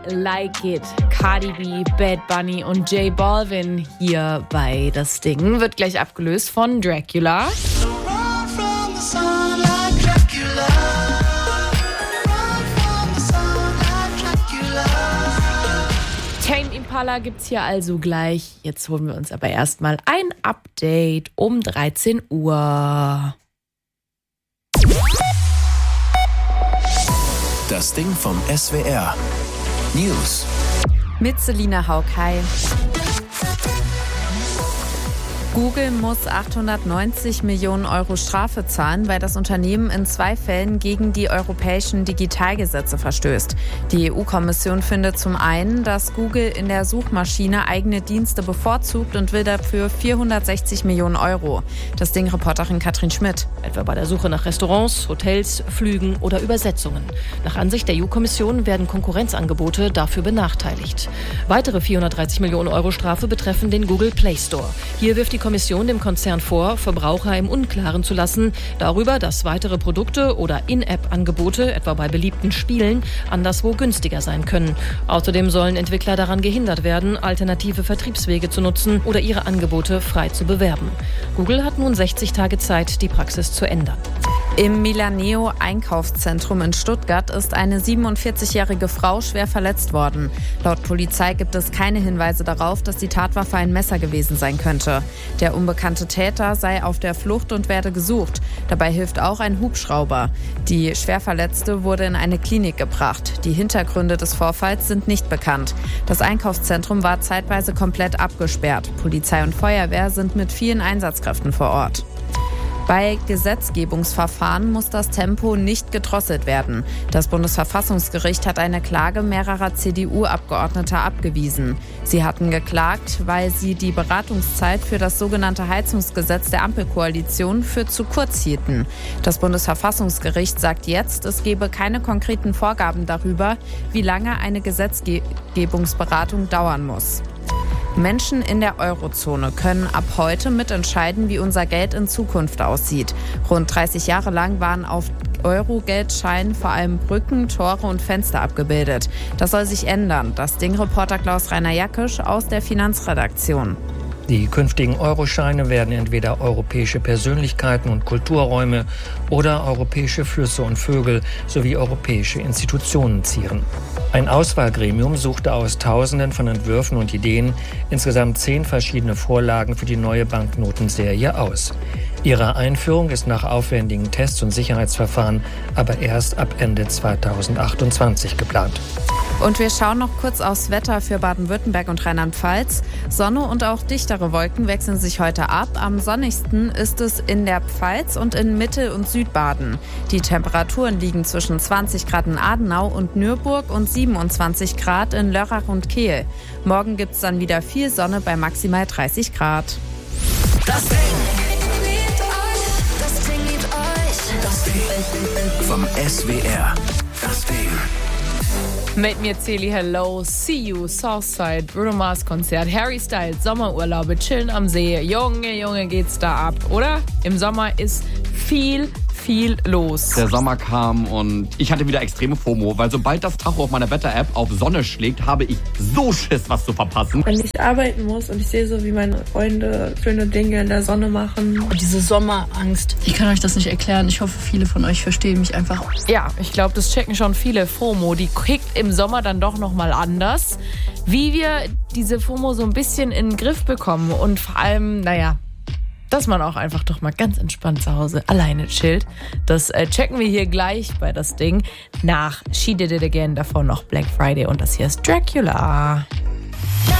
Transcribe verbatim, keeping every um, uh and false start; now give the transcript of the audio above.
Like It. Cardi B, Bad Bunny und J Balvin hier bei Das Ding. Wird gleich abgelöst von Dracula. Tame Impala gibt's hier also gleich. Jetzt holen wir uns aber erstmal ein Update um dreizehn Uhr. Das Ding vom S W R. News. Mit Selina Haug. Hi. Google muss achthundertneunzig Millionen Euro Strafe zahlen, weil das Unternehmen in zwei Fällen gegen die europäischen Digitalgesetze verstößt. Die E U-Kommission findet zum einen, dass Google in der Suchmaschine eigene Dienste bevorzugt und will dafür vierhundertsechzig Millionen Euro. Das Ding-Reporterin Katrin Schmidt. Etwa bei der Suche nach Restaurants, Hotels, Flügen oder Übersetzungen. Nach Ansicht der E U-Kommission werden Konkurrenzangebote dafür benachteiligt. Weitere vierhundertdreißig Millionen Euro Strafe betreffen den Google Play Store. Hier wirft die Kommission dem Konzern vor, Verbraucher im Unklaren zu lassen darüber, dass weitere Produkte oder In-App-Angebote, etwa bei beliebten Spielen, anderswo günstiger sein können. Außerdem sollen Entwickler daran gehindert werden, alternative Vertriebswege zu nutzen oder ihre Angebote frei zu bewerben. Google hat nun sechzig Tage Zeit, die Praxis zu ändern. Im Milaneo-Einkaufszentrum in Stuttgart ist eine siebenundvierzigjährige Frau schwer verletzt worden. Laut Polizei gibt es keine Hinweise darauf, dass die Tatwaffe ein Messer gewesen sein könnte. Der unbekannte Täter sei auf der Flucht und werde gesucht. Dabei hilft auch ein Hubschrauber. Die Schwerverletzte wurde in eine Klinik gebracht. Die Hintergründe des Vorfalls sind nicht bekannt. Das Einkaufszentrum war zeitweise komplett abgesperrt. Polizei und Feuerwehr sind mit vielen Einsatzkräften vor Ort. Bei Gesetzgebungsverfahren muss das Tempo nicht gedrosselt werden. Das Bundesverfassungsgericht hat eine Klage mehrerer C D U-Abgeordneter abgewiesen. Sie hatten geklagt, weil sie die Beratungszeit für das sogenannte Heizungsgesetz der Ampelkoalition für zu kurz hielten. Das Bundesverfassungsgericht sagt jetzt, es gebe keine konkreten Vorgaben darüber, wie lange eine Gesetzgebungsberatung dauern muss. Menschen in der Eurozone können ab heute mitentscheiden, wie unser Geld in Zukunft aussieht. Rund dreißig Jahre lang waren auf Euro-Geldscheinen vor allem Brücken, Tore und Fenster abgebildet. Das soll sich ändern. Das Ding-Reporter Klaus-Rainer Jackisch aus der Finanzredaktion. Die künftigen Euroscheine werden entweder europäische Persönlichkeiten und Kulturräume oder europäische Flüsse und Vögel sowie europäische Institutionen zieren. Ein Auswahlgremium suchte aus Tausenden von Entwürfen und Ideen insgesamt zehn verschiedene Vorlagen für die neue Banknotenserie aus. Ihre Einführung ist nach aufwendigen Tests und Sicherheitsverfahren aber erst ab Ende zweitausendachtundzwanzig geplant. Und wir schauen noch kurz aufs Wetter für Baden-Württemberg und Rheinland-Pfalz. Sonne und auch dichtere Wolken wechseln sich heute ab. Am sonnigsten ist es in der Pfalz und in Mittel- und Südbaden. Die Temperaturen liegen zwischen zwanzig Grad in Adenau und Nürburg und siebenundzwanzig Grad in Lörrach und Kehl. Morgen gibt es dann wieder viel Sonne bei maximal dreißig Grad. Das Ding. Das Ding liebt euch. Das Ding. Vom S W R. Das Ding. Mit mir Celi, hello, see you, Southside, Bruno Mars Konzert, Harry Styles, Sommerurlaube, chillen am See. Junge, Junge, geht's da ab, oder? Im Sommer ist viel, viel los. Der Sommer kam und ich hatte wieder extreme FOMO, weil sobald das Tacho auf meiner Wetter-App auf Sonne schlägt, habe ich so Schiss, was zu verpassen. Wenn ich arbeiten muss und ich sehe so, wie meine Freunde schöne Dinge in der Sonne machen. Und diese Sommerangst, ich kann euch das nicht erklären. Ich hoffe, viele von euch verstehen mich einfach. Ja, ich glaube, das checken schon viele. FOMO, die kickt im Sommer dann doch nochmal anders. Wie wir diese FOMO so ein bisschen in den Griff bekommen und vor allem, naja, dass man auch einfach doch mal ganz entspannt zu Hause alleine chillt. Das äh, checken wir hier gleich bei Das Ding. Nach She Did It Again, davor noch Black Friday und das hier ist Dracula.